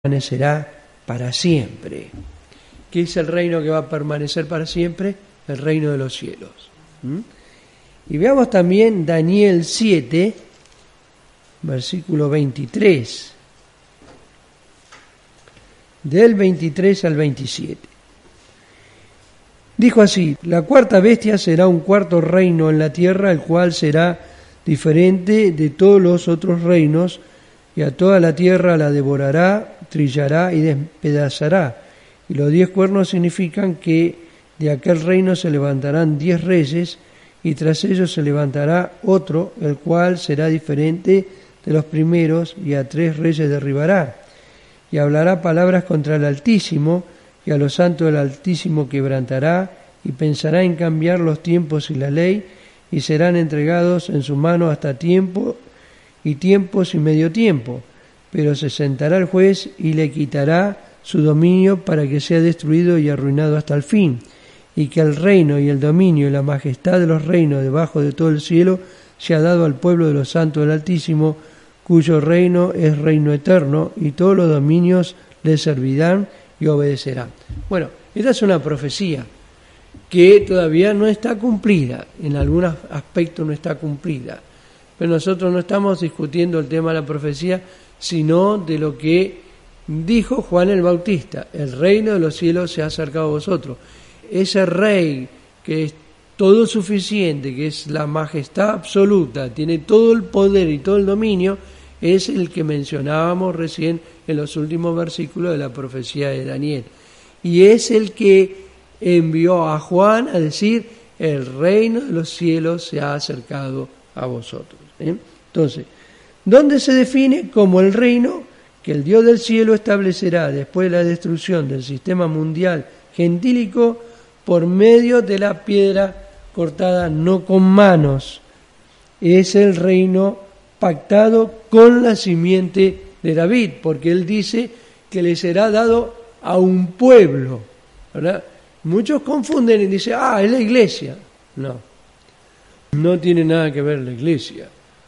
permanecerá para siempre. ¿Qué es el reino que va a permanecer para siempre? El reino de los cielos. Y veamos también Daniel 7, versículo 23. Del 23 al 27. Dijo así: la cuarta bestia será un cuarto reino en la tierra, el cual será diferente de todos los otros reinos, y a toda la tierra la devorará, trillará y despedazará. Y los 10 cuernos significan que de aquel reino se levantarán 10 reyes, y tras ellos se levantará otro, el cual será diferente de los primeros, y a 3 reyes derribará. Y hablará palabras contra el Altísimo, y a los santos del Altísimo quebrantará, y pensará en cambiar los tiempos y la ley, y serán entregados en su mano hasta tiempo y tiempos y medio tiempo. Pero se sentará el juez y le quitará su dominio para que sea destruido y arruinado hasta el fin, y que el reino y el dominio y la majestad de los reinos debajo de todo el cielo sea dado al pueblo de los santos del Altísimo, cuyo reino es reino eterno, y todos los dominios le servirán y obedecerán. Bueno, esta es una profecía que todavía no está cumplida, en algunos aspectos no está cumplida, pero nosotros no estamos discutiendo el tema de la profecía, sino de lo que dijo Juan el Bautista: el reino de los cielos se ha acercado a vosotros. Ese rey que es todo suficiente, que es la majestad absoluta, tiene todo el poder y todo el dominio, es el que mencionábamos recién en los últimos versículos de la profecía de Daniel. Y es el que envió a Juan a decir: el reino de los cielos se ha acercado a vosotros. Entonces, ¿dónde se define como el reino que el Dios del cielo establecerá después de la destrucción del sistema mundial gentílico por medio de la piedra cortada no con manos? Es el reino pactado con la simiente de David, porque él dice que le será dado a un pueblo, ¿verdad? Muchos confunden y dicen: es la iglesia. No tiene nada que ver la iglesia.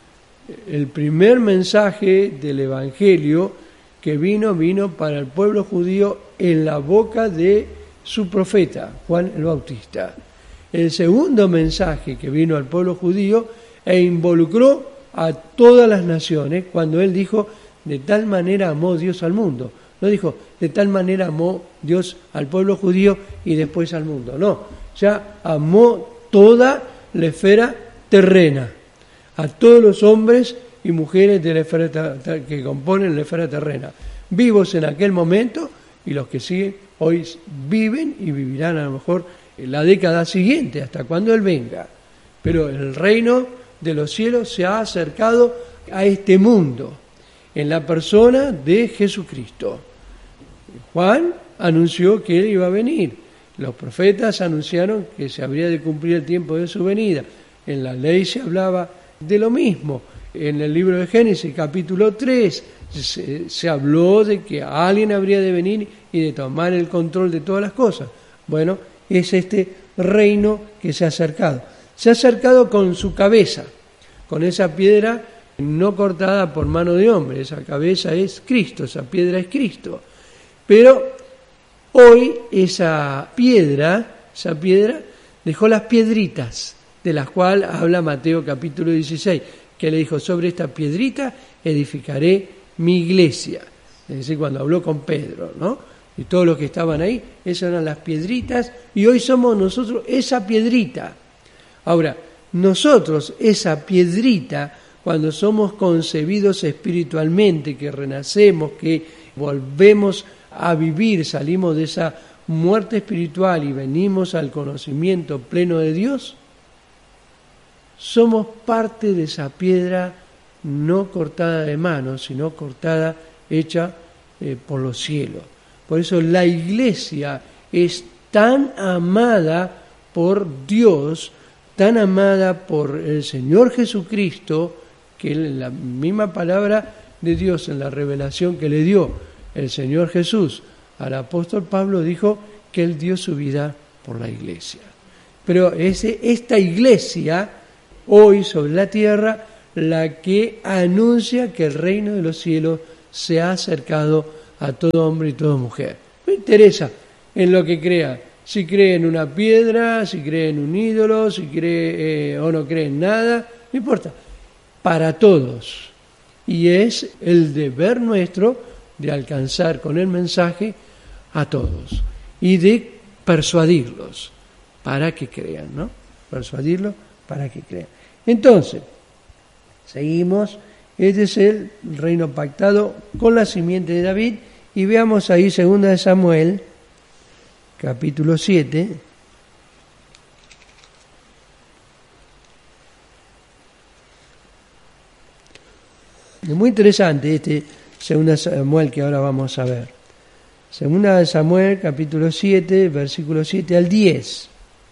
El primer mensaje del Evangelio que vino para el pueblo judío en la boca de su profeta, Juan el Bautista. El segundo mensaje que vino al pueblo judío e involucró a todas las naciones, cuando él dijo: de tal manera amó Dios al mundo. No dijo: de tal manera amó Dios al pueblo judío y después al mundo. No, ya amó toda la esfera terrena, a todos los hombres y mujeres de la esfera que componen la esfera terrena, vivos en aquel momento y los que siguen hoy viven y vivirán a lo mejor en la década siguiente, hasta cuando Él venga. Pero el reino de los cielos se ha acercado a este mundo en la persona de Jesucristo. Juan anunció que Él iba a venir. Los profetas anunciaron que se habría de cumplir el tiempo de su venida. En la ley se hablaba de lo mismo. En el libro de Génesis, capítulo 3, se habló de que alguien habría de venir y de tomar el control de todas las cosas. Bueno, es este reino que se ha acercado. Se ha acercado con su cabeza, con esa piedra no cortada por mano de hombre. Esa cabeza es Cristo, esa piedra es Cristo. Pero hoy esa piedra dejó las piedritas, de las cuales habla Mateo capítulo 16, que le dijo: sobre esta piedrita edificaré mi iglesia. Es decir, cuando habló con Pedro, ¿no? Y todos los que estaban ahí, esas eran las piedritas, y hoy somos nosotros esa piedrita. Ahora, nosotros esa piedrita, cuando somos concebidos espiritualmente, que renacemos, que volvemos a vivir, salimos de esa muerte espiritual y venimos al conocimiento pleno de Dios, somos parte de esa piedra no cortada de mano, sino cortada, hecha por los cielos. Por eso la iglesia es tan amada por Dios, tan amada por el Señor Jesucristo, que en la misma palabra de Dios, en la revelación que le dio el Señor Jesús al apóstol Pablo, dijo que Él dio su vida por la iglesia. Pero es esta iglesia hoy sobre la tierra la que anuncia que el reino de los cielos se ha acercado a todo hombre y toda mujer. No interesa en lo que crea, si cree en una piedra, si cree en un ídolo, si cree o no cree en nada, no importa, para todos. Y es el deber nuestro de alcanzar con el mensaje a todos y de persuadirlos para que crean, ¿no? Persuadirlos para que crean. Entonces, seguimos. Este es el reino pactado con la simiente de David. Y veamos ahí 2 de Samuel, capítulo 7. Es muy interesante este 2 de Samuel que ahora vamos a ver. 2 de Samuel, capítulo 7, versículo 7 al 10.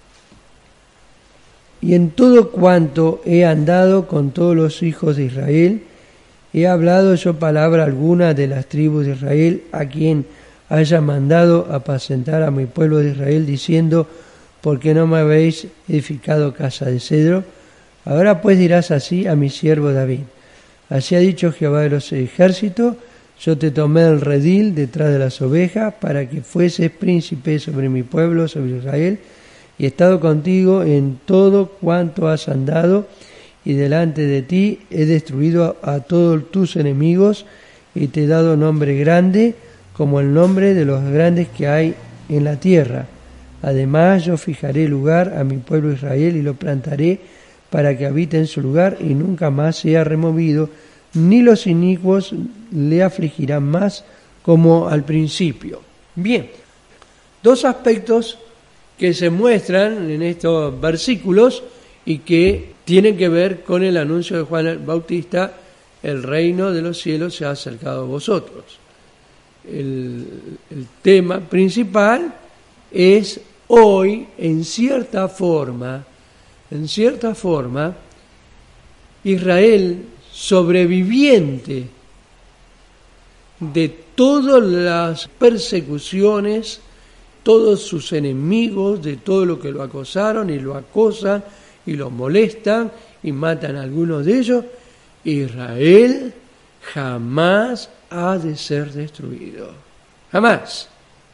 Y en todo cuanto he andado con todos los hijos de Israel, he hablado yo palabra alguna de las tribus de Israel, a quien haya mandado apacentar a mi pueblo de Israel, diciendo, ¿por qué no me habéis edificado casa de cedro? Ahora pues dirás así a mi siervo David, así ha dicho Jehová de los ejércitos, yo te tomé el redil detrás de las ovejas, para que fueses príncipe sobre mi pueblo, sobre Israel, y he estado contigo en todo cuanto has andado, y delante de ti he destruido a todos tus enemigos, y te he dado nombre grande, como el nombre de los grandes que hay en la tierra. Además yo fijaré lugar a mi pueblo Israel, y lo plantaré para que habite en su lugar, y nunca más sea removido, ni los inicuos le afligirán más como al principio. Bien, dos aspectos que se muestran en estos versículos y que tienen que ver con el anuncio de Juan el Bautista, el reino de los cielos se ha acercado a vosotros. El tema principal es hoy, en cierta forma, Israel, sobreviviente de todas las persecuciones, todos sus enemigos, de todo lo que lo acosaron y lo acosan y lo molestan y matan a algunos de ellos, Israel jamás ha de ser destruido. Jamás.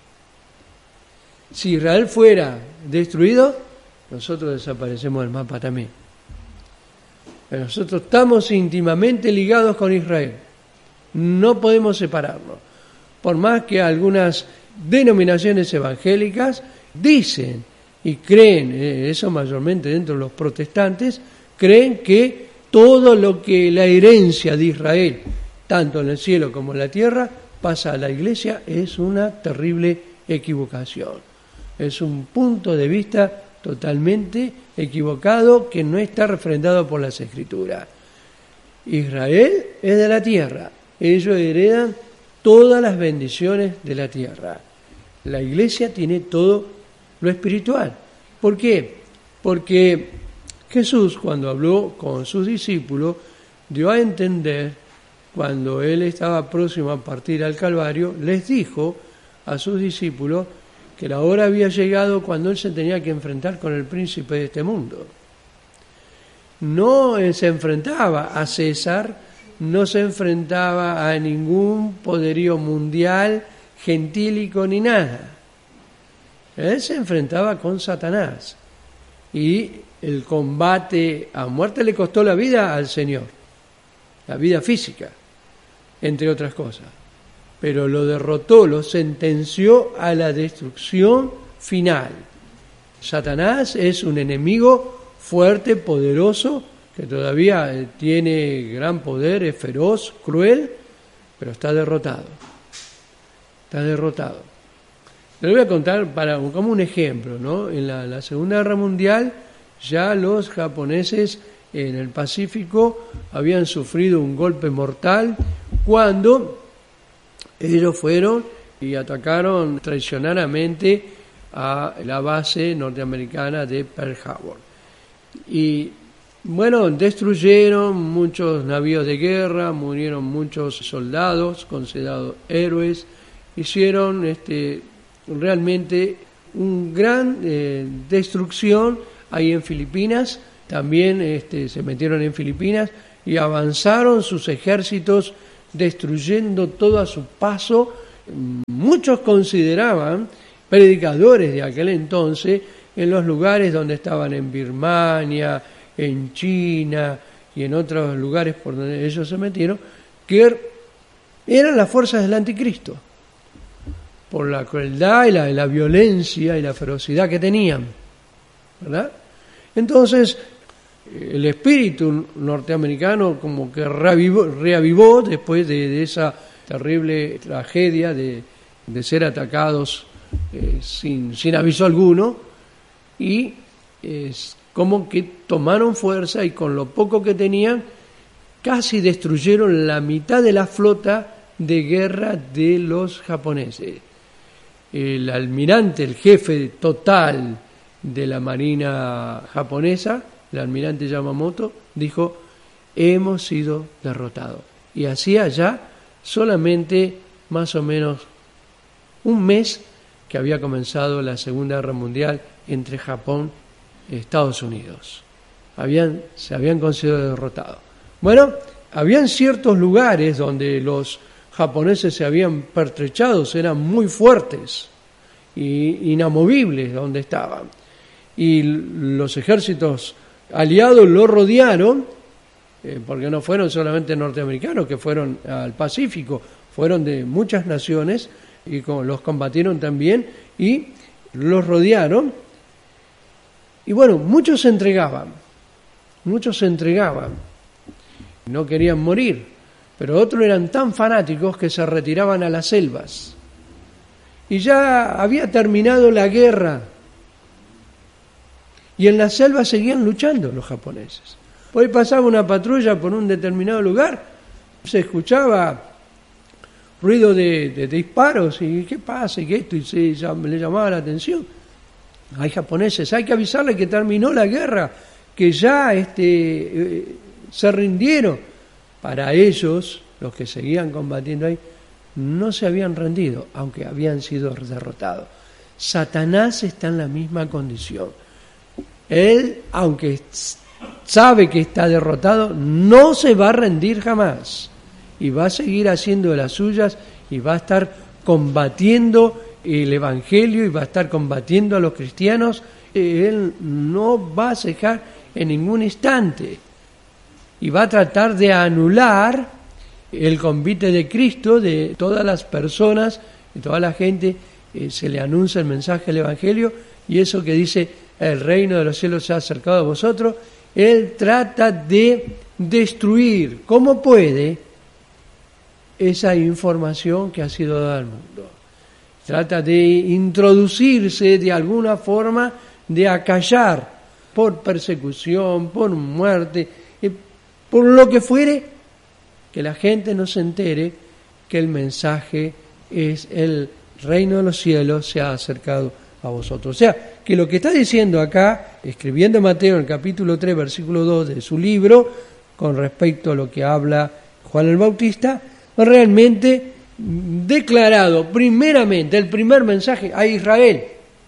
Si Israel fuera destruido, nosotros desaparecemos del mapa también. Pero nosotros estamos íntimamente ligados con Israel. No podemos separarnos. Por más que algunas denominaciones evangélicas dicen y creen, eso mayormente dentro de los protestantes, creen que todo lo que la herencia de Israel, tanto en el cielo como en la tierra, pasa a la iglesia, es una terrible equivocación. Es un punto de vista totalmente equivocado que no está refrendado por las Escrituras. Israel es de la tierra, ellos heredan todas las bendiciones de la tierra. La iglesia tiene todo lo espiritual. ¿Por qué? Porque Jesús, cuando habló con sus discípulos, dio a entender, cuando él estaba próximo a partir al Calvario, les dijo a sus discípulos que la hora había llegado cuando él se tenía que enfrentar con el príncipe de este mundo. No se enfrentaba a César, no se enfrentaba a ningún poderío mundial, gentílico ni nada. Él se enfrentaba con Satanás y el combate a muerte le costó la vida al Señor, la vida física, entre otras cosas. Pero lo derrotó, lo sentenció a la destrucción final. Satanás es un enemigo fuerte, poderoso, que todavía tiene gran poder, es feroz, cruel, pero está derrotado. Está derrotado. Le voy a contar como un ejemplo, ¿no? En la Segunda Guerra Mundial ya los japoneses en el Pacífico habían sufrido un golpe mortal cuando ellos fueron y atacaron traicioneramente a la base norteamericana de Pearl Harbor. Y bueno, destruyeron muchos navíos de guerra, murieron muchos soldados considerados héroes, hicieron realmente una gran destrucción ahí en Filipinas, también se metieron en Filipinas y avanzaron sus ejércitos destruyendo todo a su paso muchos consideraban predicadores de aquel entonces en los lugares donde estaban en Birmania, en China y en otros lugares por donde ellos se metieron, que eran las fuerzas del anticristo, por la crueldad y la violencia y la ferocidad que tenían, ¿verdad? Entonces, el espíritu norteamericano como que reavivó después de esa terrible tragedia de ser atacados sin aviso alguno, y como que tomaron fuerza y con lo poco que tenían casi destruyeron la mitad de la flota de guerra de los japoneses. El almirante, el jefe total de la marina japonesa, el almirante Yamamoto, dijo: hemos sido derrotados. Y hacía ya solamente más o menos un mes que había comenzado la Segunda Guerra Mundial entre Japón y Estados Unidos. Se habían considerado derrotados. Bueno, habían ciertos lugares donde los japoneses se habían pertrechado, eran muy fuertes y inamovibles donde estaban. Y los ejércitos aliados lo rodearon, porque no fueron solamente norteamericanos que fueron al Pacífico, fueron de muchas naciones y los combatieron también y los rodearon. Y bueno, muchos se entregaban, no querían morir, pero otros eran tan fanáticos que se retiraban a las selvas. Y ya había terminado la guerra, y en las selvas seguían luchando los japoneses. Hoy pasaba una patrulla por un determinado lugar, se escuchaba ruido de disparos, y ¿qué pasa? Y esto, y le llamaba la atención. Hay japoneses, hay que avisarle que terminó la guerra, que ya se rindieron. Para ellos, los que seguían combatiendo ahí, no se habían rendido, aunque habían sido derrotados. Satanás está en la misma condición. Él, aunque sabe que está derrotado, no se va a rendir jamás. Y va a seguir haciendo de las suyas y va a estar combatiendo el Evangelio y va a estar combatiendo a los cristianos. Él no va a cejar en ningún instante y va a tratar de anular el convite de Cristo de todas las personas, de toda la gente. Se le anuncia el mensaje del Evangelio, y eso que dice: el reino de los cielos se ha acercado a vosotros. Él trata de destruir como puede esa información que ha sido dada al mundo. Trata de introducirse de alguna forma, de acallar por persecución, por muerte, por lo que fuere, que la gente no se entere que el mensaje es: el reino de los cielos se ha acercado a vosotros. O sea, que lo que está diciendo acá, escribiendo Mateo en el capítulo 3, versículo 2 de su libro, con respecto a lo que habla Juan el Bautista, realmente declarado primeramente, el primer mensaje a Israel: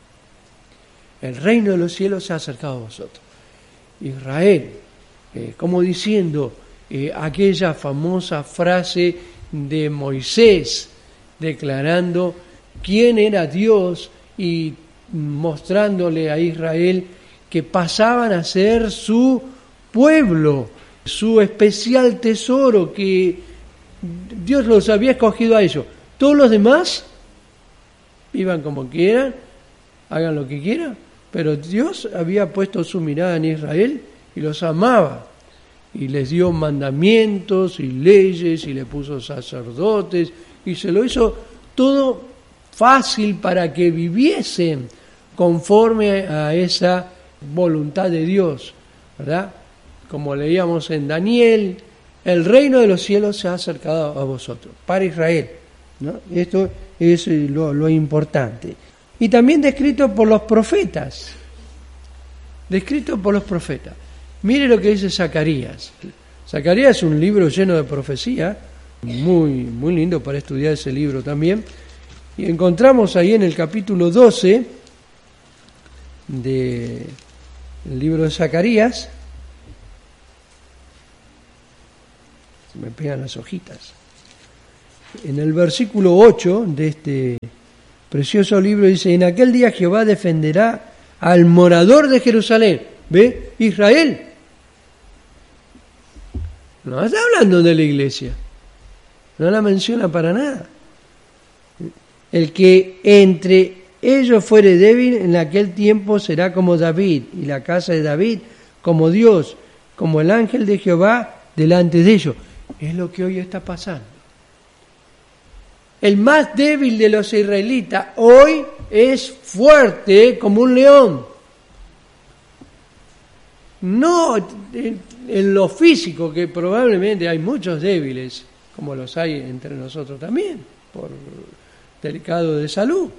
el reino de los cielos se ha acercado a vosotros. Israel, como diciendo aquella famosa frase de Moisés, declarando quién era Dios y mostrándole a Israel que pasaban a ser su pueblo, su especial tesoro, que Dios los había escogido a ellos. Todos los demás vivan como quieran, hagan lo que quieran, pero Dios había puesto su mirada en Israel y los amaba, y les dio mandamientos y leyes, y le puso sacerdotes, y se lo hizo todo fácil para que viviesen conforme a esa voluntad de Dios, ¿verdad? Como leíamos en Daniel: el reino de los cielos se ha acercado a vosotros, para Israel, ¿no? Esto es lo importante. Y también descrito por los profetas. Mire lo que dice Zacarías. Zacarías es un libro lleno de profecía, muy, muy lindo para estudiar ese libro también. Y encontramos ahí en el capítulo 12 del libro de Zacarías. Se me pegan las hojitas. En el versículo 8 de este precioso libro dice: en aquel día Jehová defenderá al morador de Jerusalén. ¿Ve? Israel. No está hablando de la iglesia. No la menciona para nada. El que entre ellos fuere débil, en aquel tiempo será como David, y la casa de David como Dios, como el ángel de Jehová delante de ellos. Es lo que hoy está pasando. El más débil de los israelitas hoy es fuerte como un león. No en lo físico, que probablemente hay muchos débiles, como los hay entre nosotros también, por delicado de salud.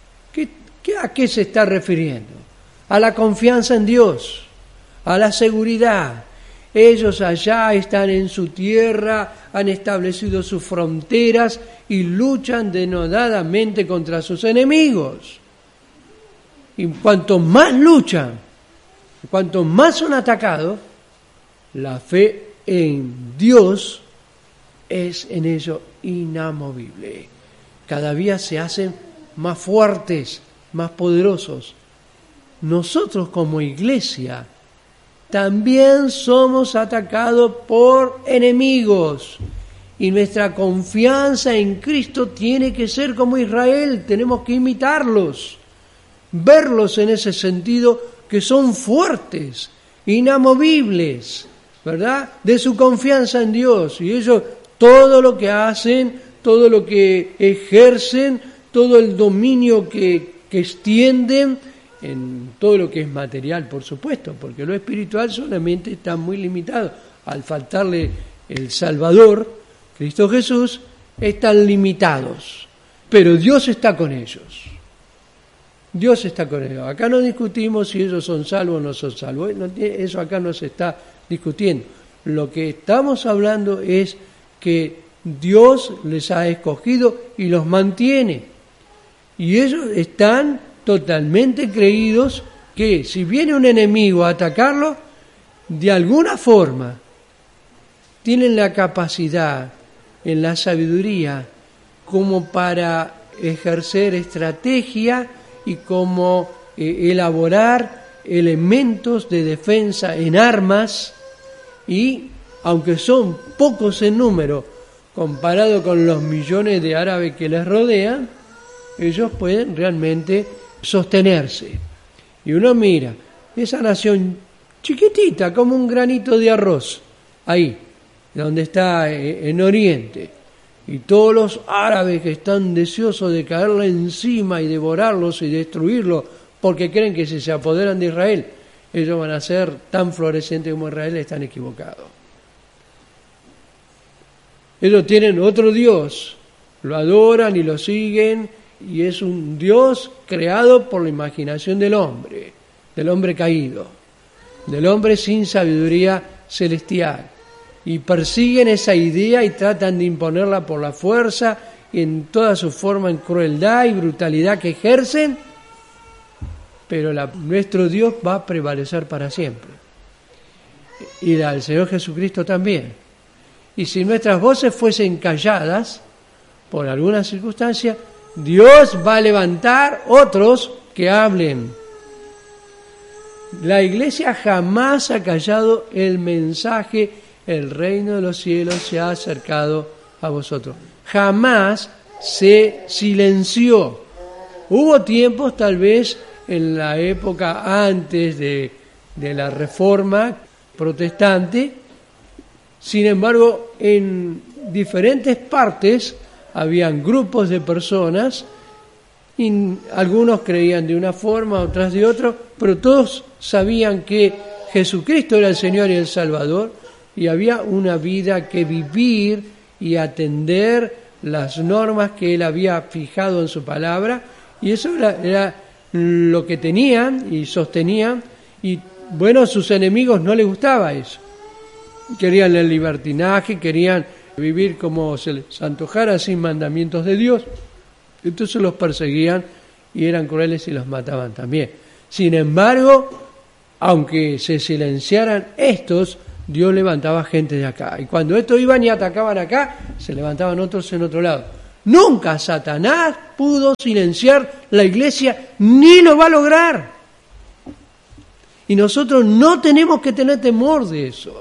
¿A qué se está refiriendo? A la confianza en Dios, a la seguridad. Ellos allá están en su tierra, han establecido sus fronteras y luchan denodadamente contra sus enemigos. Y cuanto más luchan, cuanto más son atacados, la fe en Dios es en ello inamovible. Cada día se hacen más fuertes, más poderosos. Nosotros como iglesia también somos atacados por enemigos y nuestra confianza en Cristo tiene que ser como Israel, tenemos que imitarlos, verlos en ese sentido, que son fuertes, inamovibles, ¿verdad? De su confianza en Dios, y ellos todo lo que hacen, todo lo que ejercen, todo el dominio que extienden en todo lo que es material, por supuesto, porque lo espiritual solamente está muy limitado. Al faltarle el Salvador, Cristo Jesús, están limitados, pero Dios está con ellos. Dios está con ellos. Acá no discutimos si ellos son salvos o no son salvos. Eso acá no se está discutiendo. Lo que estamos hablando es que Dios les ha escogido y los mantiene. Y ellos están totalmente creídos que si viene un enemigo a atacarlo, de alguna forma tienen la capacidad, en la sabiduría, como para ejercer estrategia y como elaborar elementos de defensa en armas, y aunque son pocos en número comparado con los millones de árabes que les rodean, ellos pueden realmente sostenerse. Y uno mira esa nación chiquitita como un granito de arroz, ahí donde está en Oriente, y todos los árabes que están deseosos de caerle encima y devorarlos y destruirlos porque creen que si se apoderan de Israel ellos van a ser tan florescentes como Israel, están equivocados. Ellos tienen otro Dios, lo adoran y lo siguen, y es un Dios creado por la imaginación del hombre caído, del hombre sin sabiduría celestial. Y persiguen esa idea y tratan de imponerla por la fuerza y en toda su forma en crueldad y brutalidad que ejercen, pero nuestro Dios va a prevalecer para siempre. Y el Señor Jesucristo también. Y si nuestras voces fuesen calladas por alguna circunstancia, Dios va a levantar otros que hablen. La Iglesia jamás ha callado el mensaje: el reino de los cielos se ha acercado a vosotros. Jamás se silenció. Hubo tiempos, tal vez en la época antes de la Reforma protestante, sin embargo, en diferentes partes habían grupos de personas, y algunos creían de una forma, otras de otra, pero todos sabían que Jesucristo era el Señor y el Salvador, y había una vida que vivir y atender las normas que Él había fijado en su palabra, y eso era lo que tenían y sostenían, y bueno, a sus enemigos no les gustaba eso. Querían el libertinaje, querían vivir como se les antojara sin mandamientos de Dios, entonces los perseguían y eran crueles y los mataban también. Sin embargo, aunque se silenciaran estos, Dios levantaba gente de acá. Y cuando estos iban y atacaban acá, se levantaban otros en otro lado. Nunca Satanás pudo silenciar la iglesia, ni lo va a lograr. Y nosotros no tenemos que tener temor de eso.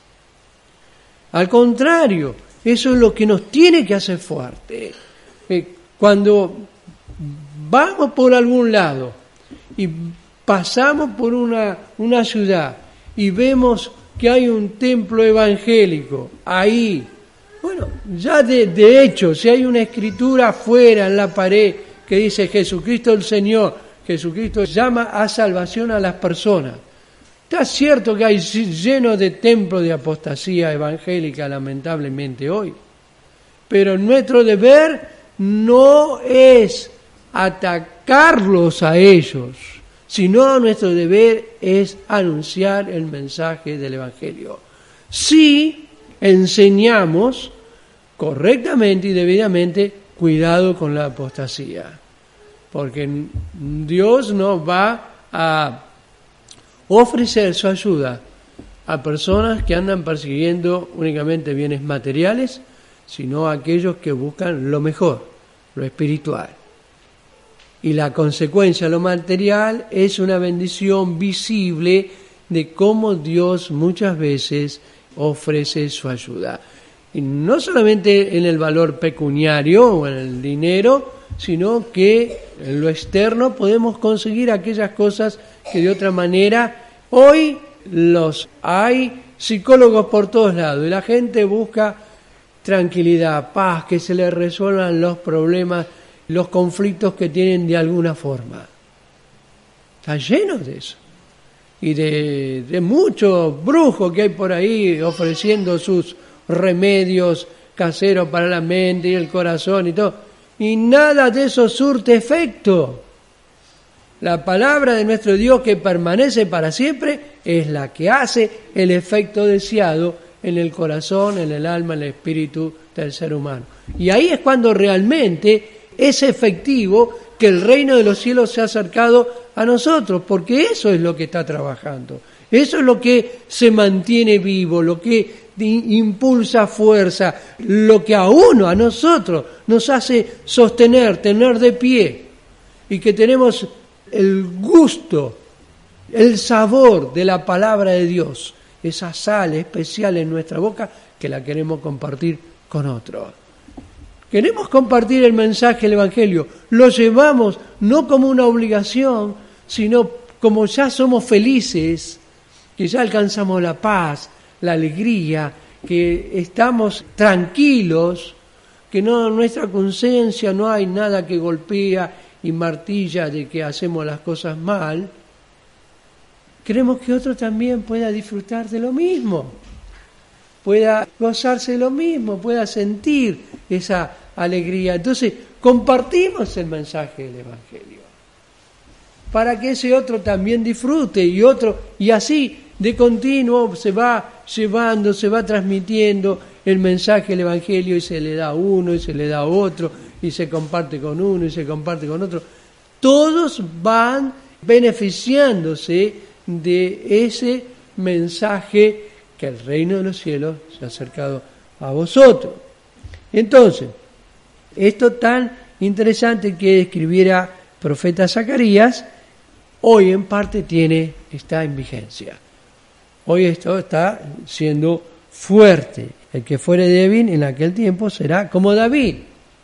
Al contrario, eso es lo que nos tiene que hacer fuerte. Cuando vamos por algún lado y pasamos por una ciudad y vemos que hay un templo evangélico ahí, bueno, ya de hecho, si hay una escritura afuera en la pared que dice Jesucristo el Señor, Jesucristo llama a salvación a las personas. Está cierto que hay lleno de templos de apostasía evangélica, lamentablemente hoy, pero nuestro deber no es atacarlos a ellos, sino nuestro deber es anunciar el mensaje del Evangelio. Si enseñamos correctamente y debidamente, cuidado con la apostasía, porque Dios no va a ofrecer su ayuda a personas que andan persiguiendo únicamente bienes materiales, sino a aquellos que buscan lo mejor, lo espiritual. Y la consecuencia, lo material, es una bendición visible de cómo Dios muchas veces ofrece su ayuda. Y no solamente en el valor pecuniario o en el dinero, sino que en lo externo podemos conseguir aquellas cosas que de otra manera hoy hay psicólogos por todos lados y la gente busca tranquilidad, paz, que se les resuelvan los problemas, los conflictos que tienen de alguna forma. Está lleno de eso. Y de muchos brujos que hay por ahí ofreciendo sus remedios caseros para la mente y el corazón y todo. Y nada de eso surte efecto. La palabra de nuestro Dios que permanece para siempre es la que hace el efecto deseado en el corazón, en el alma, en el espíritu del ser humano. Y ahí es cuando realmente es efectivo que el reino de los cielos se ha acercado a nosotros, porque eso es lo que está trabajando. Eso es lo que se mantiene vivo, lo que impulsa fuerza, lo que a uno, a nosotros, nos hace sostener, tener de pie, y que tenemos el gusto, el sabor de la palabra de Dios, esa sal especial en nuestra boca que la queremos compartir con otros. Queremos compartir el mensaje del Evangelio, lo llevamos no como una obligación, sino como ya somos felices, que ya alcanzamos la paz, la alegría, que estamos tranquilos, que no en nuestra conciencia no hay nada que golpea y martilla de que hacemos las cosas mal. Queremos que otro también pueda disfrutar de lo mismo, pueda gozarse de lo mismo, pueda sentir esa alegría. Entonces, compartimos el mensaje del Evangelio para que ese otro también disfrute y así de continuo se va llevando, se va transmitiendo el mensaje del Evangelio y se le da a uno y se le da a otro y se comparte con uno y se comparte con otro. Todos van beneficiándose de ese mensaje que el reino de los cielos se ha acercado a vosotros. Entonces, esto tan interesante que escribiera profeta Zacarías, hoy en parte está en vigencia. Hoy esto está siendo fuerte. El que fuere débil en aquel tiempo será como David.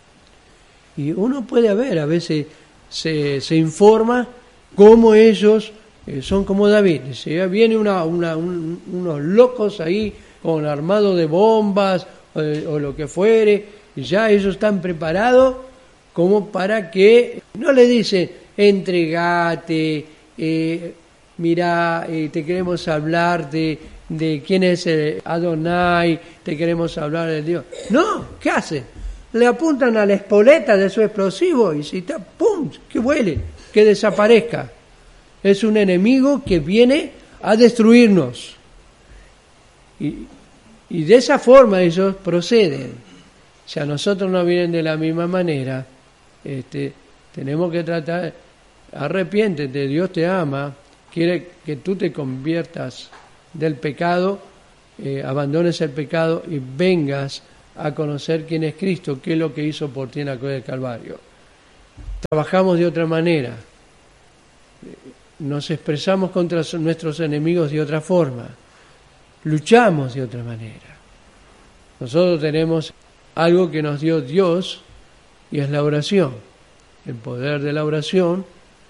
Y uno puede ver, a veces se informa cómo ellos son como David. Dice, viene unos locos ahí con armado de bombas o lo que fuere, y ya ellos están preparados como para que no le dicen entregate, mira, te queremos hablar de quién es Adonai, te queremos hablar de Dios. No, ¿qué hacen? Le apuntan a la espoleta de su explosivo y si está, ¡pum!, que vuele, que desaparezca. Es un enemigo que viene a destruirnos. Y de esa forma ellos proceden. Si a nosotros nos vienen de la misma manera, tenemos que tratar, arrepiéntete, Dios te ama, quiere que tú te conviertas del pecado abandones el pecado y vengas a conocer quién es Cristo, qué es lo que hizo por ti en la cruz del Calvario. Trabajamos de otra manera, nos expresamos contra nuestros enemigos de otra forma, luchamos de otra manera. Nosotros tenemos algo que nos dio Dios y es la oración. El poder de la oración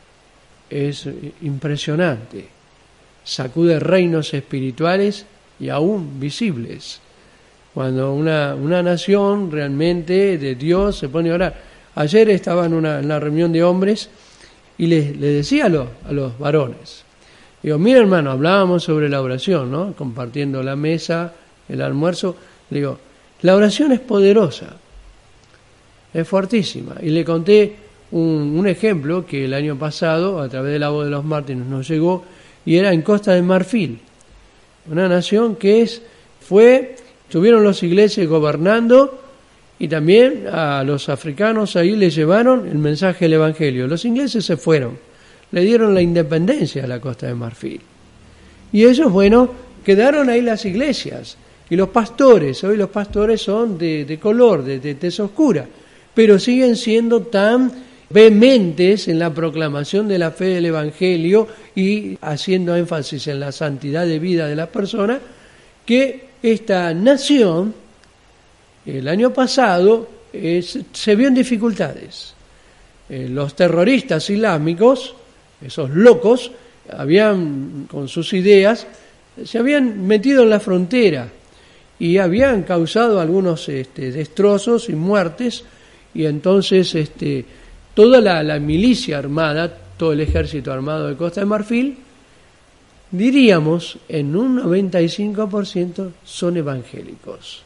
es impresionante, sacude reinos espirituales y aún visibles. Cuando una nación realmente de Dios se pone a orar. Ayer estaba en la reunión de hombres y le decía a los varones, digo, mira hermano, hablábamos sobre la oración, ¿no? Compartiendo la mesa, el almuerzo, le digo, la oración es poderosa, es fuertísima. Y le conté un ejemplo que el año pasado, a través de la voz de los mártires, nos llegó, y era en Costa de Marfil, una nación que estuvieron los ingleses gobernando, y también a los africanos ahí les llevaron el mensaje del Evangelio. Los ingleses se fueron, le dieron la independencia a la Costa de Marfil. Y ellos, quedaron ahí las iglesias. Y los pastores, hoy los pastores son de color, de tez oscura, pero siguen siendo tan vehementes en la proclamación de la fe del Evangelio y haciendo énfasis en la santidad de vida de las personas, que esta nación, el año pasado, se vio en dificultades. Los terroristas islámicos, esos locos, con sus ideas, se habían metido en la frontera y habían causado algunos destrozos y muertes, y entonces toda la milicia armada, todo el ejército armado de Costa de Marfil, diríamos en un 95% son evangélicos.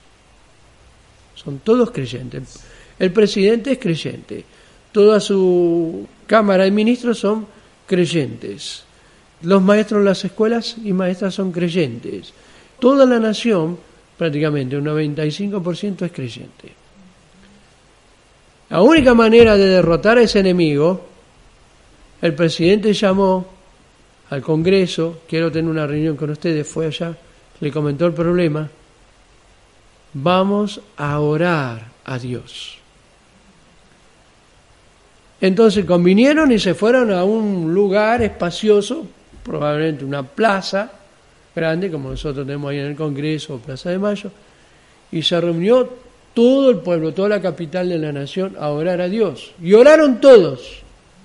Son todos creyentes. El presidente es creyente. Toda su cámara de ministros son creyentes. Los maestros de las escuelas y maestras son creyentes. Toda la nación, prácticamente un 95% es creyente. La única manera de derrotar a ese enemigo, el presidente llamó al Congreso, quiero tener una reunión con ustedes, fue allá, le comentó el problema, vamos a orar a Dios. Entonces convinieron y se fueron a un lugar espacioso, probablemente una plaza grande, como nosotros tenemos ahí en el Congreso, Plaza de Mayo, y se reunió todo el pueblo, toda la capital de la nación, a orar a Dios. Y oraron todos.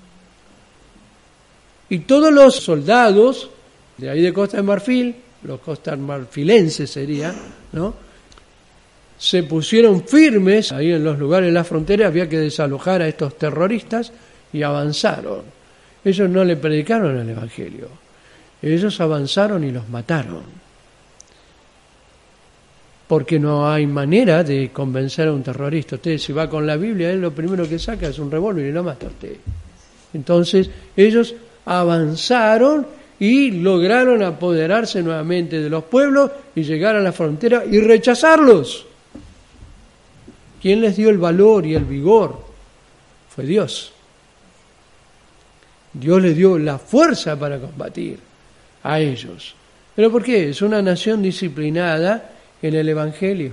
Y todos los soldados de ahí de Costa de Marfil, los costarmarfilenses sería, ¿no?, se pusieron firmes ahí en los lugares de la frontera, había que desalojar a estos terroristas y avanzaron. Ellos no le predicaron el Evangelio, ellos avanzaron y los mataron. Porque no hay manera de convencer a un terrorista. Usted si va con la Biblia, él lo primero que saca es un revólver y lo mata a usted. Entonces ellos avanzaron y lograron apoderarse nuevamente de los pueblos y llegar a la frontera y rechazarlos. ¿Quién les dio el valor y el vigor? Fue Dios. Dios les dio la fuerza para combatir a ellos. ¿Pero por qué? Es una nación disciplinada en el Evangelio.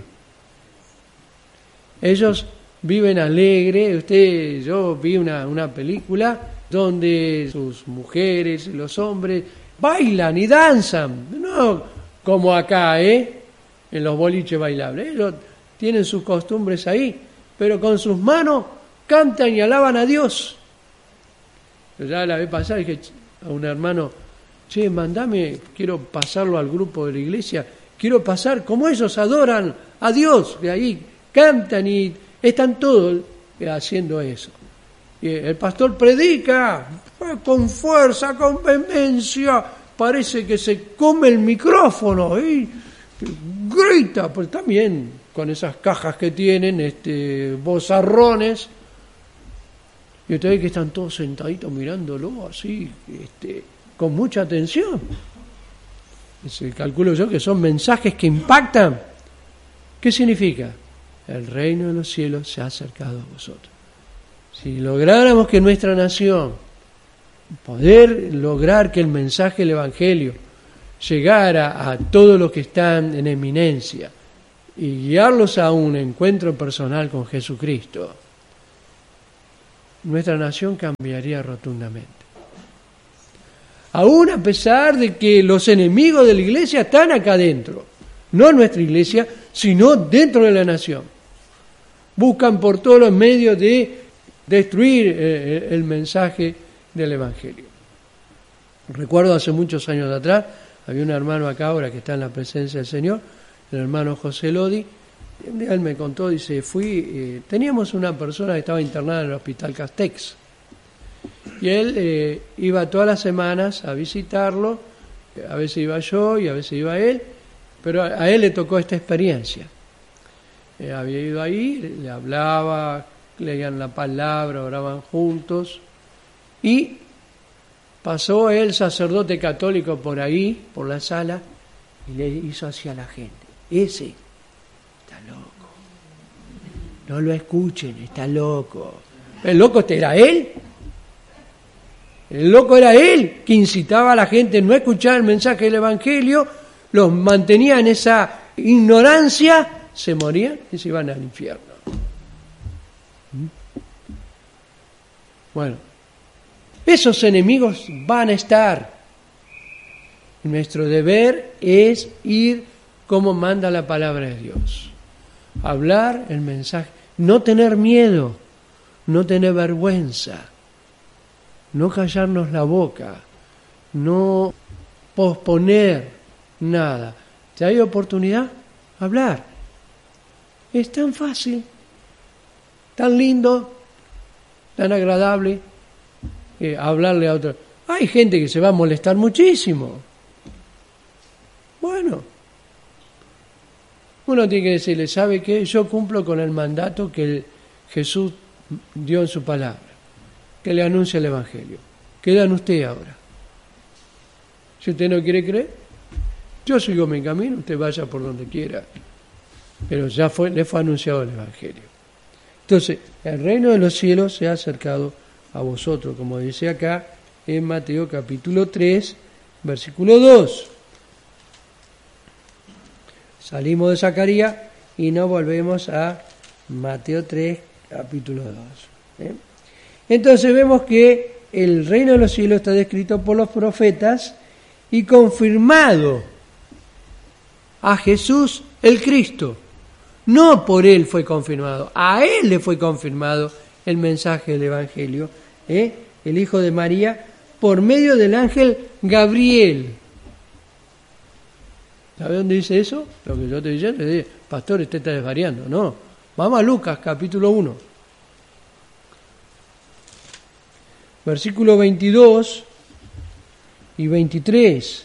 Ellos viven alegre. Yo vi una película donde sus mujeres y los hombres bailan y danzan, no como acá, en los boliches bailables. Ellos tienen sus costumbres ahí, pero con sus manos cantan y alaban a Dios. Yo ya la vez pasada dije a un hermano, mandame, quiero pasarlo al grupo de la iglesia, quiero pasar como ellos adoran a Dios, de ahí cantan y están todos haciendo eso. Y el pastor predica con fuerza, con vehemencia, parece que se come el micrófono y grita, pues también con esas cajas que tienen, vozarrones, y ustedes que están todos sentaditos mirándolo así, con mucha atención. Calculo yo que son mensajes que impactan. ¿Qué significa? El reino de los cielos se ha acercado a vosotros. Si lográramos que nuestra nación, poder lograr que el mensaje del Evangelio llegar a todos los que están en eminencia y guiarlos a un encuentro personal con Jesucristo, nuestra nación cambiaría rotundamente. Aún a pesar de que los enemigos de la iglesia están acá adentro, no en nuestra iglesia, sino dentro de la nación. Buscan por todos los medios de destruir el mensaje del Evangelio. Recuerdo hace muchos años atrás, había un hermano acá ahora que está en la presencia del Señor, el hermano José Lodi. Él me contó, dice, teníamos una persona que estaba internada en el hospital Castex, y él iba todas las semanas a visitarlo, a veces iba yo y a veces iba él, pero a él le tocó esta experiencia. Había ido ahí, le hablaba, leían la palabra, oraban juntos, y pasó el sacerdote católico por ahí, por la sala, y le hizo hacia la gente: ese está loco, no lo escuchen, está loco. ¿El loco era él? El loco era él, que incitaba a la gente a no escuchar el mensaje del Evangelio, los mantenía en esa ignorancia, se morían y se iban al infierno. Bueno, esos enemigos van a estar. Nuestro deber es ir como manda la palabra de Dios. Hablar el mensaje, no tener miedo, no tener vergüenza, no callarnos la boca, no posponer nada. Si hay oportunidad, hablar. Es tan fácil, tan lindo, tan agradable hablarle a otro. Hay gente que se va a molestar muchísimo. Bueno, uno tiene que decirle: ¿sabe qué? Yo cumplo con el mandato que Jesús dio en su palabra, que le anuncie el Evangelio. Queda en usted ahora. Si usted no quiere creer, yo sigo mi camino, usted vaya por donde quiera. Pero ya le fue anunciado el Evangelio. Entonces, el reino de los cielos se ha acercado a vosotros, como dice acá en Mateo capítulo 3, versículo 2. Salimos de Zacarías y nos volvemos a Mateo 3, capítulo 2. Entonces vemos que el reino de los cielos está descrito por los profetas y confirmado a Jesús el Cristo. No por él fue confirmado, a él le fue confirmado el mensaje del Evangelio, el Hijo de María, por medio del ángel Gabriel. ¿Sabe dónde dice eso? Lo que yo te dije, le dije: pastor, usted está desvariando. No, vamos a Lucas capítulo 1. Versículo 22 y 23.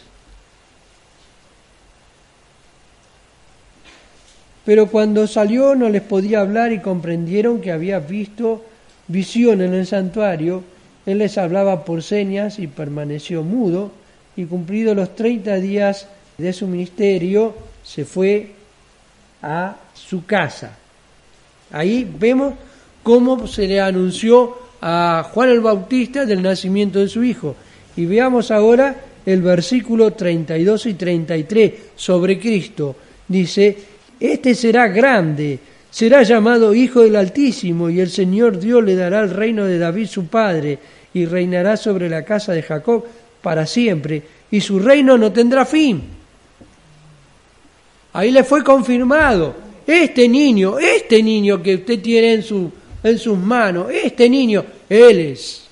Pero cuando salió no les podía hablar y comprendieron que había visto visión en el santuario. Él les hablaba por señas y permaneció mudo, y cumplidos los 30 días de su ministerio se fue a su casa. Ahí vemos cómo se le anunció a Juan el Bautista del nacimiento de su hijo. Y veamos ahora el versículo 32 y 33 sobre Cristo. Dice: este será grande, será llamado Hijo del Altísimo, y el Señor Dios le dará el reino de David su padre, y reinará sobre la casa de Jacob para siempre, y su reino no tendrá fin. Ahí le fue confirmado: este niño que usted tiene en sus manos, este niño, él es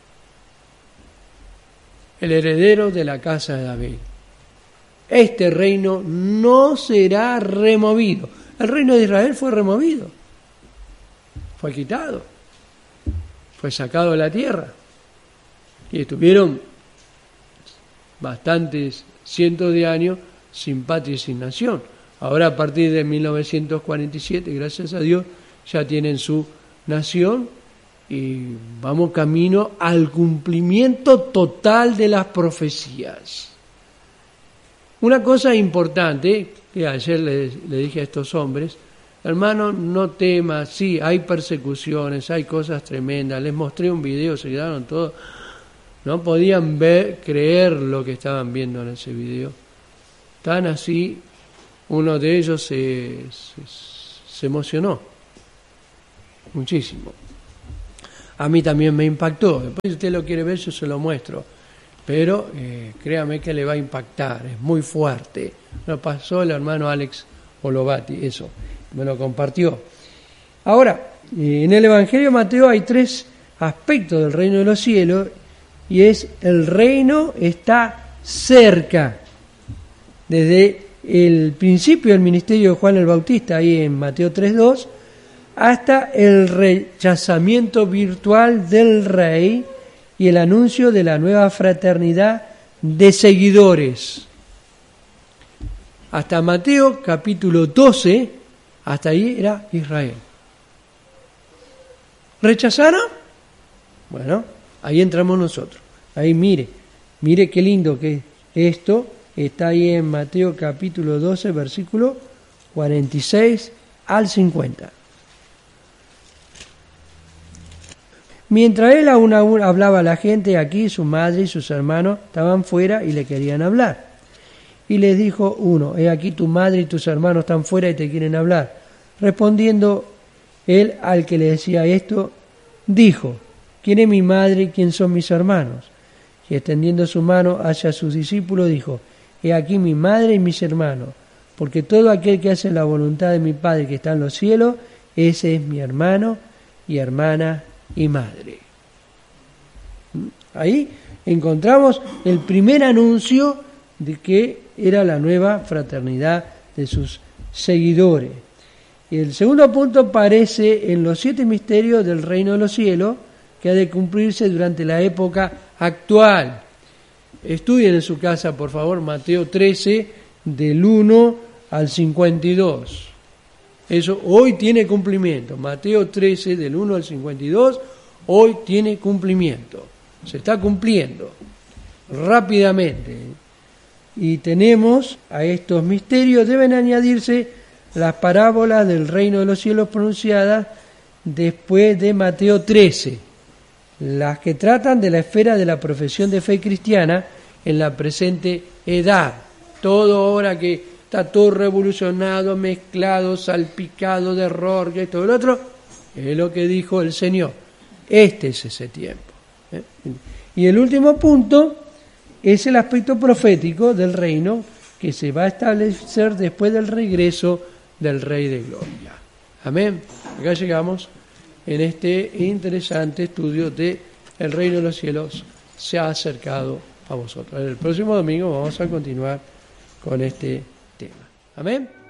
el heredero de la casa de David. Este reino no será removido. El reino de Israel fue removido, fue quitado, fue sacado de la tierra, y estuvieron bastantes cientos de años sin patria y sin nación. Ahora, a partir de 1947, gracias a Dios, ya tienen su nación y vamos camino al cumplimiento total de las profecías. Una cosa importante que ayer le dije a estos hombres: hermano, no temas, sí, hay persecuciones, hay cosas tremendas. Les mostré un video, se quedaron todos, no podían creer lo que estaban viendo en ese video. Tan así, uno de ellos se emocionó muchísimo. A mí también me impactó. Después, si usted lo quiere ver, yo se lo muestro. Pero créame que le va a impactar, es muy fuerte. Lo pasó el hermano Alex Olovati, eso, me lo compartió. Ahora, en el Evangelio de Mateo hay 3 aspectos del reino de los cielos, y es: el reino está cerca. Desde el principio del ministerio de Juan el Bautista, ahí en Mateo 3:2, hasta el rechazamiento virtual del rey y el anuncio de la nueva fraternidad de seguidores. Hasta Mateo capítulo 12, hasta ahí era Israel. ¿Rechazaron? Bueno, ahí entramos nosotros. Ahí mire qué lindo que es esto. Está ahí en Mateo capítulo 12, versículo 46 al 50. Mientras él aún hablaba a la gente, aquí su madre y sus hermanos estaban fuera y le querían hablar. Y les dijo uno: he aquí tu madre y tus hermanos están fuera y te quieren hablar. Respondiendo él al que le decía esto, dijo: ¿quién es mi madre y quién son mis hermanos? Y extendiendo su mano hacia sus discípulos, dijo: he aquí mi madre y mis hermanos, porque todo aquel que hace la voluntad de mi Padre que está en los cielos, ese es mi hermano y hermana y madre. Ahí encontramos el primer anuncio de que era la nueva fraternidad de sus seguidores. Y el segundo punto aparece en los 7 misterios del reino de los cielos, que ha de cumplirse durante la época actual. Estudien en su casa, por favor, Mateo 13, del 1 al 52. Eso hoy tiene cumplimiento. Mateo 13, del 1 al 52, hoy tiene cumplimiento. Se está cumpliendo rápidamente. Y tenemos a estos misterios, deben añadirse las parábolas del reino de los cielos pronunciadas después de Mateo 13, las que tratan de la esfera de la profesión de fe cristiana en la presente edad. Todo ahora que está todo revolucionado, mezclado, salpicado de error, que esto y lo otro, es lo que dijo el Señor. Este es ese tiempo. Y el último punto es el aspecto profético del reino que se va a establecer después del regreso del Rey de Gloria. Amén. Acá llegamos en este interesante estudio de el reino de los cielos se ha acercado a vosotros. El próximo domingo vamos a continuar con este tema. Amén.